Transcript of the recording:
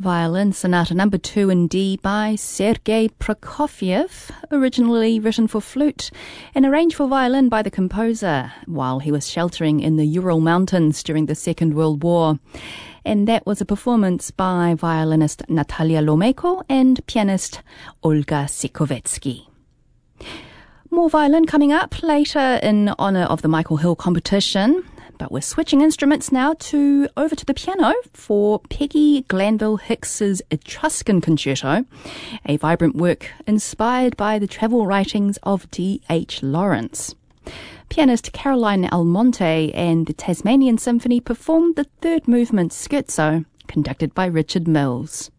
Violin Sonata No. 2 in D by Sergei Prokofiev, originally written for flute and arranged for violin by the composer while he was sheltering in the Ural Mountains during the Second World War. And that was a performance by violinist Natalia Lomeko and pianist Olga Sikovetsky. More violin coming up later in honour of the Michael Hill competition. But we're switching instruments now over to the piano for Peggy Glanville Hicks's Etruscan Concerto, a vibrant work inspired by the travel writings of D.H. Lawrence. Pianist Caroline Almonte and the Tasmanian Symphony performed the third movement scherzo, conducted by Richard Mills.